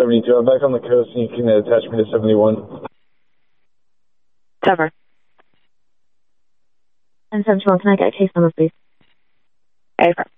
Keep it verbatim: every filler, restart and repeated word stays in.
seventy-two. I'm back on the coast, and you can attach me to seventy-one. Cover. And seventy-one, can I get a case number, please? A for